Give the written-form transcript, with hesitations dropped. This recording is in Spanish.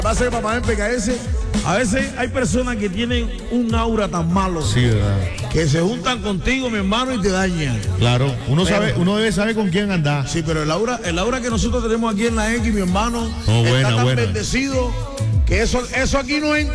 Va a ser papá en PKS. A veces hay personas que tienen un aura tan malo, Sí, ¿verdad? que se juntan contigo, mi hermano, y te dañan. Claro, uno debe saber con quién andar. Sí, pero el aura que nosotros tenemos aquí en la X, mi hermano, Oh, buena, está tan buena. bendecido que eso aquí no entra.